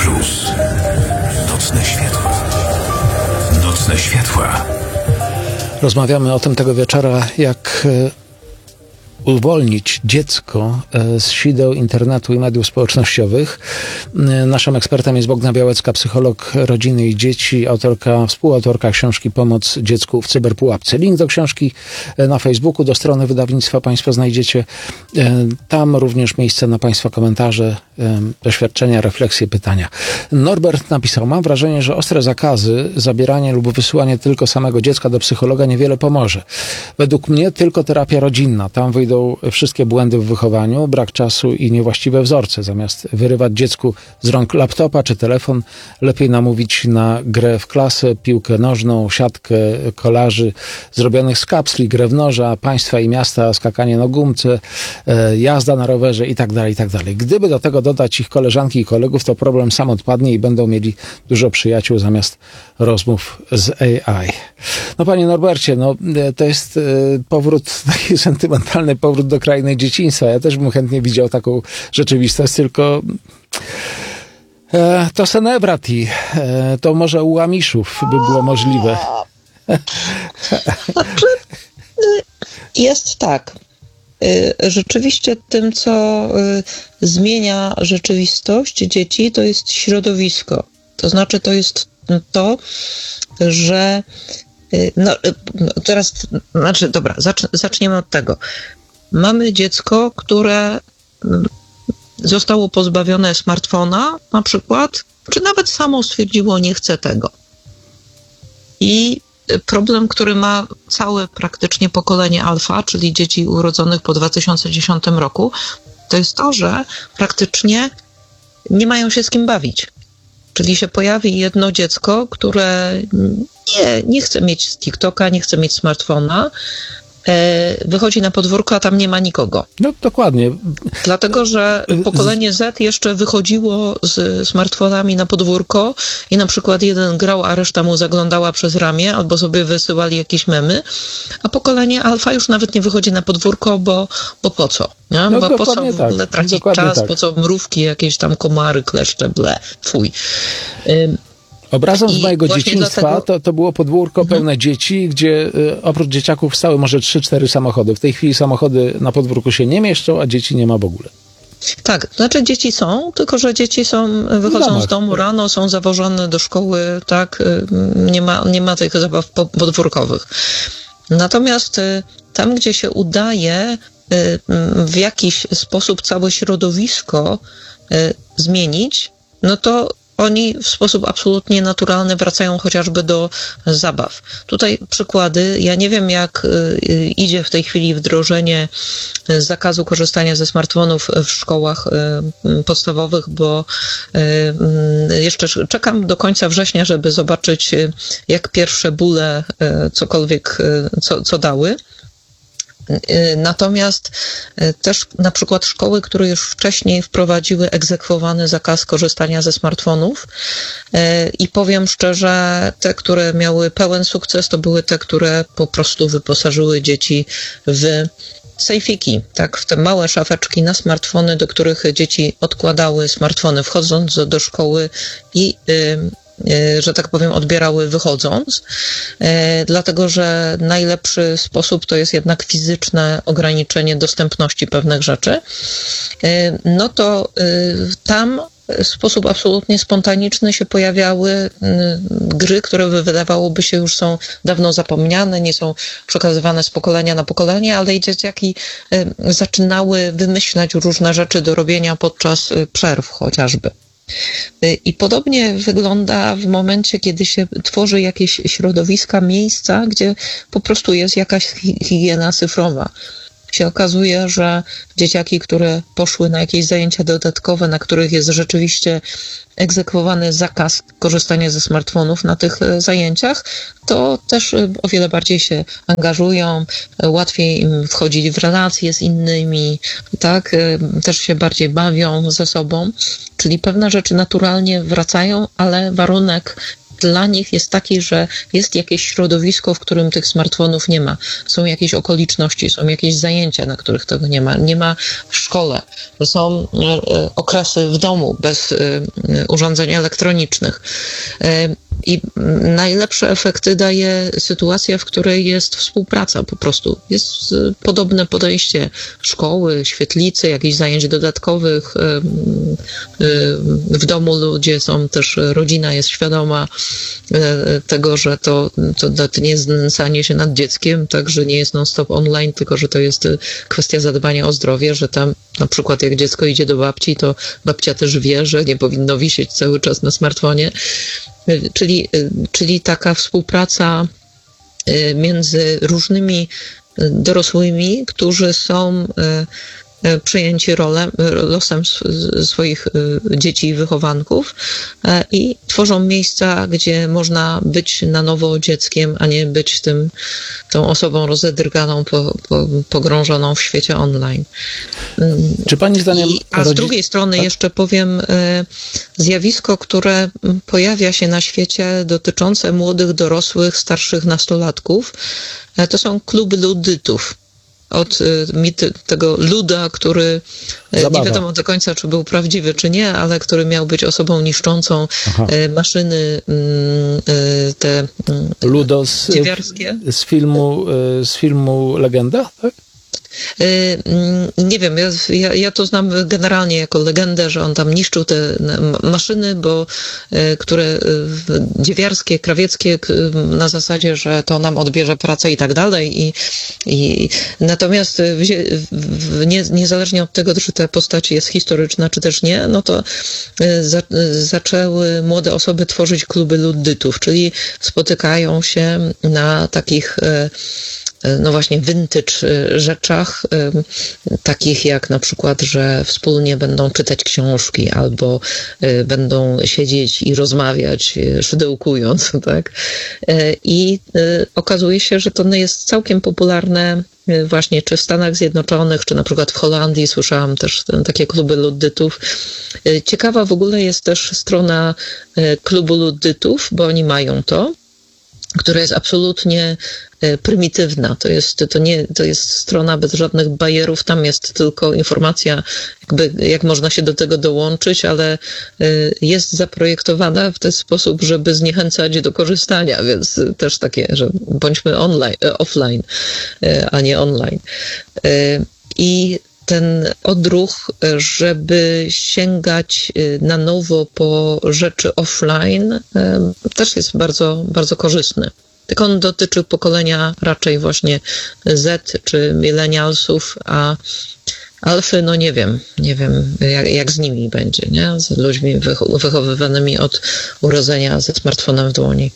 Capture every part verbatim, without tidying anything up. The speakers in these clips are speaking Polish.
Plus. Nocne światła. Nocne światła. Rozmawiamy o tym tego wieczora, jak uwolnić dziecko z sideł internetu i mediów społecznościowych. Naszym ekspertem jest Bogna Białecka, psycholog rodziny i dzieci, autorka, współautorka książki Pomoc dziecku w cyberpułapce. Link do książki na Facebooku, do strony wydawnictwa Państwo znajdziecie. Tam również miejsce na Państwa komentarze, doświadczenia, refleksje, pytania. Norbert napisał: mam wrażenie, że ostre zakazy, zabieranie lub wysyłanie tylko samego dziecka do psychologa niewiele pomoże. Według mnie tylko terapia rodzinna. Tam wyjdą wszystkie błędy w wychowaniu, brak czasu i niewłaściwe wzorce. Zamiast wyrywać dziecku z rąk laptopa czy telefon, lepiej namówić na grę w klasę, piłkę nożną, siatkę kolarzy zrobionych z kapsli, grę w noża, państwa i miasta, skakanie na gumce, jazda na rowerze i tak dalej, i tak dalej. Gdyby do tego dodać ich koleżanki i kolegów, to problem sam odpadnie i będą mieli dużo przyjaciół zamiast rozmów z A I. No panie Norbercie, no to jest powrót, taki sentymentalny powrót do krainy dzieciństwa. Ja też bym chętnie widział taką rzeczywistość, tylko e, to Senebrati, e, to może u Amiszów by było możliwe. Znaczy, jest tak. Rzeczywiście tym, co zmienia rzeczywistość dzieci, to jest środowisko. To znaczy, to jest to, że no, teraz, znaczy, dobra, zacz, zaczniemy od tego. Mamy dziecko, które zostało pozbawione smartfona, na przykład, czy nawet samo stwierdziło, nie chce tego. I problem, który ma całe praktycznie pokolenie alfa, czyli dzieci urodzonych po dwa tysiące dziesiątym roku, to jest to, że praktycznie nie mają się z kim bawić. Czyli się pojawi jedno dziecko, które nie, nie chce mieć TikToka, nie chce mieć smartfona, wychodzi na podwórko, a tam nie ma nikogo. No dokładnie. Dlatego, że pokolenie Z jeszcze wychodziło z smartfonami na podwórko i na przykład jeden grał, a reszta mu zaglądała przez ramię, albo sobie wysyłali jakieś memy, a pokolenie alfa już nawet nie wychodzi na podwórko, bo, bo po co? Nie? No, bo po co w ogóle tak, tracić czas, tak. po co mrówki, jakieś tam komary, kleszcze, ble, fuj. Ym, Obrazem z mojego dzieciństwa dlatego... to, to było podwórko mhm. pełne dzieci, gdzie y, oprócz dzieciaków stały może trzy cztery samochody. W tej chwili samochody na podwórku się nie mieszczą, a dzieci nie ma w ogóle. Tak, znaczy dzieci są, tylko że dzieci są, wychodzą z domu rano, są zawożone do szkoły, tak, nie ma, nie ma tych zabaw podwórkowych. Natomiast tam, gdzie się udaje w jakiś sposób całe środowisko zmienić, no to oni w sposób absolutnie naturalny wracają chociażby do zabaw. Tutaj przykłady. Ja nie wiem, jak idzie w tej chwili wdrożenie zakazu korzystania ze smartfonów w szkołach podstawowych, bo jeszcze czekam do końca września, żeby zobaczyć, jak pierwsze bóle cokolwiek, co, co dały. Natomiast też na przykład szkoły, które już wcześniej wprowadziły egzekwowany zakaz korzystania ze smartfonów i powiem szczerze, te, które miały pełen sukces, to były te, które po prostu wyposażyły dzieci w sejfiki, tak, w te małe szafeczki na smartfony, do których dzieci odkładały smartfony wchodząc do szkoły i że tak powiem, odbierały wychodząc, dlatego że najlepszy sposób to jest jednak fizyczne ograniczenie dostępności pewnych rzeczy, no to tam w sposób absolutnie spontaniczny się pojawiały gry, które wydawałoby się już są dawno zapomniane, nie są przekazywane z pokolenia na pokolenie, ale i dzieciaki zaczynały wymyślać różne rzeczy do robienia podczas przerw chociażby. I podobnie wygląda w momencie, kiedy się tworzy jakieś środowiska, miejsca, gdzie po prostu jest jakaś higiena cyfrowa. Się okazuje, że dzieciaki, które poszły na jakieś zajęcia dodatkowe, na których jest rzeczywiście egzekwowany zakaz korzystania ze smartfonów na tych zajęciach, to też o wiele bardziej się angażują, łatwiej im wchodzić w relacje z innymi, tak, też się bardziej bawią ze sobą, czyli pewne rzeczy naturalnie wracają, ale warunek dla nich jest taki, że jest jakieś środowisko, w którym tych smartfonów nie ma. Są jakieś okoliczności, są jakieś zajęcia, na których tego nie ma. Nie ma w szkole. Są okresy w domu bez urządzeń elektronicznych. I najlepsze efekty daje sytuacja, w której jest współpraca po prostu. Jest podobne podejście szkoły, świetlicy, jakichś zajęć dodatkowych. W domu ludzie są też, rodzina jest świadoma tego, że to, to, to nie jest znęcanie się nad dzieckiem, tak, że nie jest non-stop online, tylko że to jest kwestia zadbania o zdrowie, że tam na przykład jak dziecko idzie do babci, to babcia też wie, że nie powinno wisieć cały czas na smartfonie. Czyli, czyli taka współpraca między różnymi dorosłymi, którzy są przejęci rolem, losem swoich dzieci i wychowanków i tworzą miejsca, gdzie można być na nowo dzieckiem, a nie być tym, tą osobą rozedrganą, po, po, pogrążoną w świecie online. Czy pani zdaniem... I, a z drugiej strony tak? jeszcze powiem zjawisko, które pojawia się na świecie dotyczące młodych dorosłych, starszych nastolatków. To są kluby ludytów. Od mity, tego luda, który Zabawa. nie wiadomo do końca, czy był prawdziwy, czy nie, ale który miał być osobą niszczącą Aha. maszyny te Ludo z, dziewiarskie. Z filmu, z filmu Legenda, tak? Nie wiem, ja, ja to znam generalnie jako legendę, że on tam niszczył te maszyny, bo które dziewiarskie, krawieckie, na zasadzie, że to nam odbierze pracę i tak dalej. I, i natomiast w, nie, niezależnie od tego, czy ta postać jest historyczna, czy też nie, no to za, zaczęły młode osoby tworzyć kluby luddytów, czyli spotykają się na takich no właśnie vintage rzeczach, takich jak na przykład, że wspólnie będą czytać książki albo będą siedzieć i rozmawiać, szydełkując, tak? I okazuje się, że to jest całkiem popularne właśnie czy w Stanach Zjednoczonych, czy na przykład w Holandii. Słyszałam też takie kluby luddytów. Ciekawa w ogóle jest też strona klubu luddytów, bo oni mają to, która jest absolutnie prymitywna. To jest, to nie, to jest strona bez żadnych bajerów, tam jest tylko informacja, jakby, jak można się do tego dołączyć, ale jest zaprojektowana w ten sposób, żeby zniechęcać do korzystania, więc też takie, że bądźmy online, offline, a nie online. I ten odruch, żeby sięgać na nowo po rzeczy offline, też jest bardzo, bardzo korzystny. Tylko on dotyczy pokolenia raczej właśnie Z czy millennialsów, a alfy, no nie wiem, nie wiem jak, jak z nimi będzie, nie? Z ludźmi wychowywanymi od urodzenia ze smartfonem w dłoni.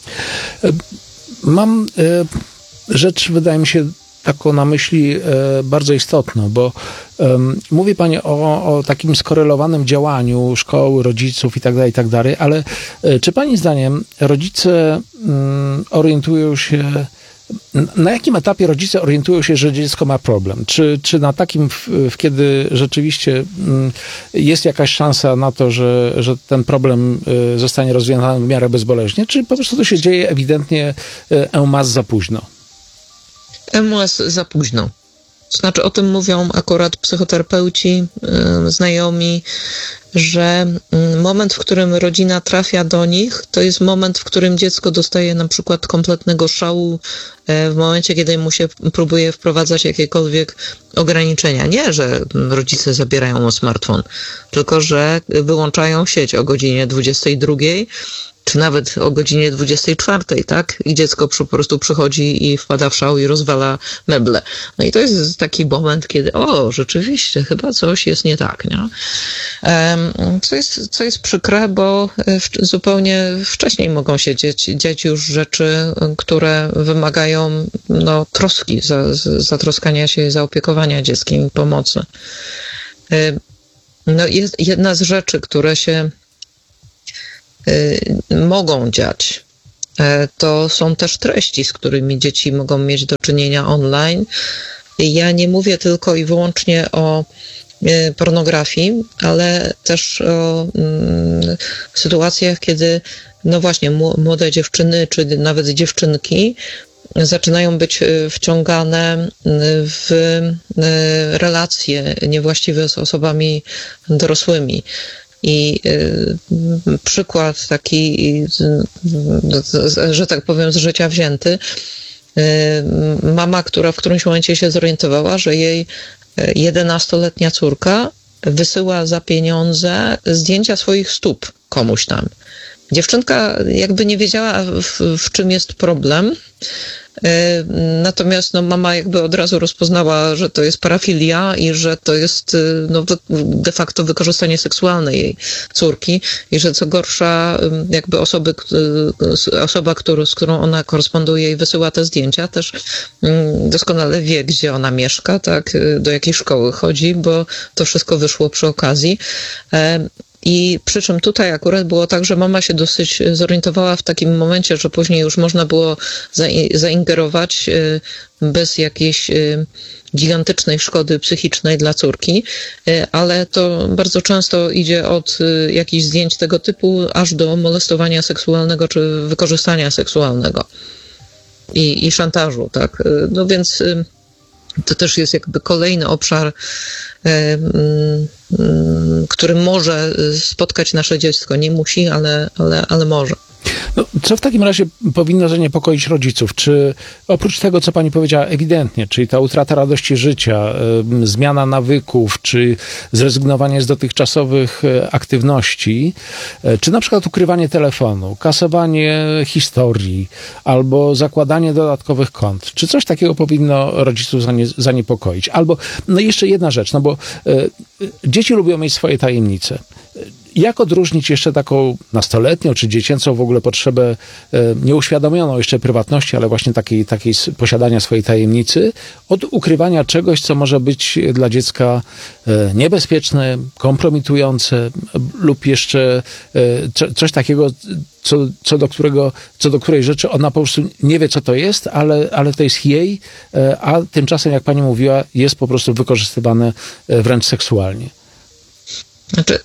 Mam y, rzecz, wydaje mi się, taką na myśli e, bardzo istotną, bo e, mówi pani o, o takim skorelowanym działaniu szkoły, rodziców i tak dalej, i tak dalej, ale e, czy pani zdaniem rodzice mm, orientują się, na jakim etapie rodzice orientują się, że dziecko ma problem? Czy, czy na takim, w, w, kiedy rzeczywiście mm, jest jakaś szansa na to, że, że ten problem y, zostanie rozwiązany w miarę bezboleśnie, czy po prostu to się dzieje ewidentnie y, en masse za późno? M O S za późno. Znaczy o tym mówią akurat psychoterapeuci, yy, znajomi, że moment, w którym rodzina trafia do nich, to jest moment, w którym dziecko dostaje na przykład kompletnego szału w momencie, kiedy mu się próbuje wprowadzać jakiekolwiek ograniczenia. Nie, że rodzice zabierają mu smartfon, tylko że wyłączają sieć o godzinie dwudziestej drugiej, czy nawet o godzinie dwudziestej czwartej, tak? I dziecko po prostu przychodzi i wpada w szał i rozwala meble. No i to jest taki moment, kiedy o, rzeczywiście, chyba coś jest nie tak, nie? Co jest, co jest przykre, bo zupełnie wcześniej mogą się dziać, dziać już rzeczy, które wymagają no, troski, za, zatroskania się, zaopiekowania dzieckiem i pomocy. No jest jedna z rzeczy, które się mogą dziać, to są też treści, z którymi dzieci mogą mieć do czynienia online. Ja nie mówię tylko i wyłącznie o pornografii, ale też o mm, sytuacjach, kiedy no właśnie, młode dziewczyny, czy nawet dziewczynki zaczynają być wciągane w relacje niewłaściwe z osobami dorosłymi. I przykład taki, że tak powiem, z życia wzięty. Mama, która w którymś momencie się zorientowała, że jej jedenastoletnia córka wysyła za pieniądze zdjęcia swoich stóp komuś tam. Dziewczynka jakby nie wiedziała, w, w czym jest problem. Natomiast no, mama jakby od razu rozpoznała, że to jest parafilia i że to jest no, de facto wykorzystanie seksualne jej córki i że co gorsza jakby osoby, osoba, który, z którą ona koresponduje i wysyła te zdjęcia, też doskonale wie, gdzie ona mieszka, tak, do jakiej szkoły chodzi, bo to wszystko wyszło przy okazji. I przy czym tutaj akurat było tak, że mama się dosyć zorientowała w takim momencie, że później już można było zaingerować bez jakiejś gigantycznej szkody psychicznej dla córki, ale to bardzo często idzie od jakichś zdjęć tego typu aż do molestowania seksualnego czy wykorzystania seksualnego i, i szantażu, tak. No więc to też jest jakby kolejny obszar, który może spotkać nasze dziecko. Nie musi, ale, ale, ale może. No, co w takim razie powinno zaniepokoić rodziców? Czy oprócz tego, co pani powiedziała ewidentnie, czyli ta utrata radości życia, y, zmiana nawyków, czy zrezygnowanie z dotychczasowych y, aktywności, y, czy na przykład ukrywanie telefonu, kasowanie historii albo zakładanie dodatkowych kont, czy coś takiego powinno rodziców zanie, zaniepokoić? Albo, no jeszcze jedna rzecz, no bo y, y, dzieci lubią mieć swoje tajemnice. Jak odróżnić jeszcze taką nastoletnią czy dziecięcą w ogóle potrzebę e, nieuświadomioną jeszcze prywatności, ale właśnie takiej, takiej posiadania swojej tajemnicy, od ukrywania czegoś, co może być dla dziecka e, niebezpieczne, kompromitujące lub jeszcze e, co, coś takiego, co, co, do którego, co do której rzeczy ona po prostu nie wie, co to jest, ale, ale to jest jej, e, a tymczasem, jak pani mówiła, jest po prostu wykorzystywane e, wręcz seksualnie. Znaczy,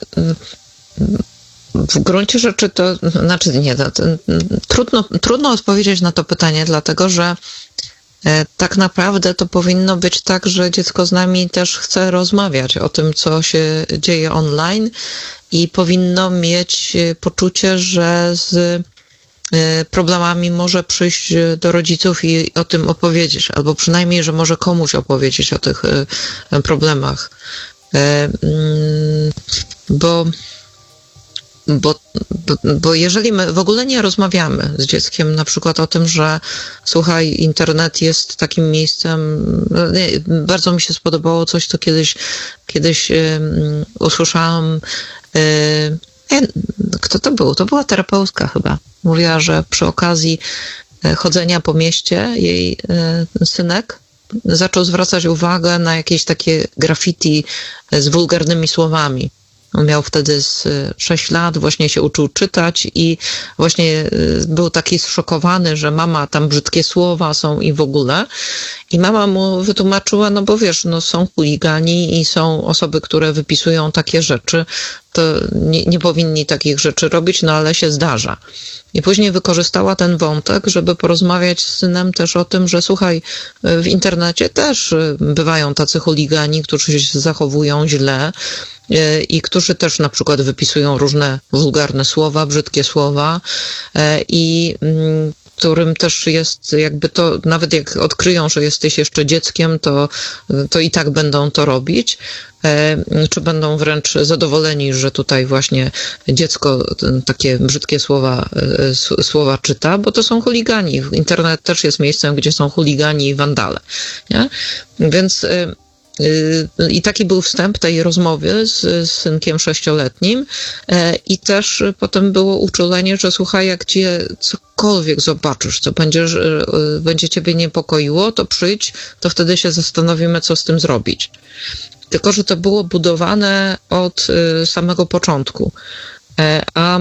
w gruncie rzeczy to, znaczy nie, to, to, trudno, trudno odpowiedzieć na to pytanie, dlatego że e, tak naprawdę to powinno być tak, że dziecko z nami też chce rozmawiać o tym, co się dzieje online i powinno mieć poczucie, że z e, problemami może przyjść do rodziców i o tym opowiedzieć, albo przynajmniej, że może komuś opowiedzieć o tych e, problemach. E, mm, bo Bo, bo, bo jeżeli my w ogóle nie rozmawiamy z dzieckiem na przykład o tym, że słuchaj, internet jest takim miejscem, nie, bardzo mi się spodobało coś, co kiedyś, kiedyś um, usłyszałam, um, kto to był? To była terapeutka chyba. Mówiła, że przy okazji chodzenia po mieście jej um, synek zaczął zwracać uwagę na jakieś takie graffiti z wulgarnymi słowami. On miał wtedy z sześć lat, właśnie się uczył czytać i właśnie był taki zszokowany, że mama, tam brzydkie słowa są i w ogóle. I mama mu wytłumaczyła, no bo wiesz, no są chuligani i są osoby, które wypisują takie rzeczy, to nie, nie powinni takich rzeczy robić, no ale się zdarza. I później wykorzystała ten wątek, żeby porozmawiać z synem też o tym, że słuchaj, w internecie też bywają tacy chuligani, którzy się zachowują źle i którzy też na przykład wypisują różne wulgarne słowa, brzydkie słowa i którym też jest jakby to, nawet jak odkryją, że jesteś jeszcze dzieckiem, to, to i tak będą to robić, czy będą wręcz zadowoleni, że tutaj właśnie dziecko takie brzydkie słowa, słowa czyta, bo to są chuligani. Internet też jest miejscem, gdzie są chuligani i wandale. Nie? Więc i taki był wstęp tej rozmowy z, z synkiem sześcioletnim i też potem było uczulenie, że słuchaj, jak cię cokolwiek zobaczysz, co będziesz, będzie ciebie niepokoiło, to przyjdź, to wtedy się zastanowimy, co z tym zrobić. Tylko że to było budowane od samego początku. A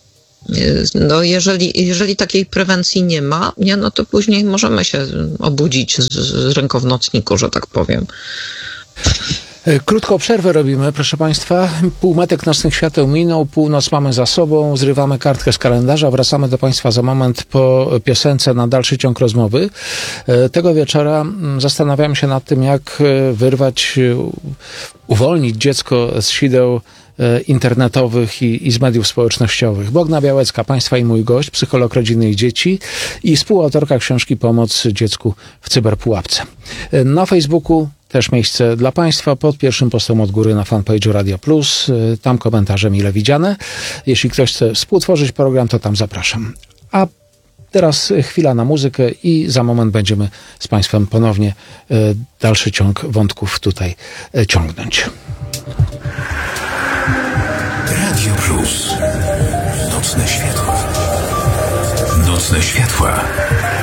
no jeżeli, jeżeli takiej prewencji nie ma, nie, no to później możemy się obudzić z, z ręką w nocniku, że tak powiem. Krótką przerwę robimy, proszę Państwa. Półmetek nocnych świateł minął, północ mamy za sobą, zrywamy kartkę z kalendarza, wracamy do Państwa za moment po piosence na dalszy ciąg rozmowy. Tego wieczora zastanawiamy się nad tym, jak wyrwać, uwolnić dziecko z sideł internetowych i, i z mediów społecznościowych. Bogna Białecka, Państwa i mój gość, psycholog rodziny i dzieci i współautorka książki Pomoc dziecku w cyberpułapce. Na Facebooku też miejsce dla Państwa pod pierwszym postem od góry na fanpage'u Radio Plus. Tam komentarze mile widziane. Jeśli ktoś chce współtworzyć program, to tam zapraszam. A teraz chwila na muzykę i za moment będziemy z Państwem ponownie dalszy ciąg wątków tutaj ciągnąć. Radio Plus. Nocne światła. Nocne światła.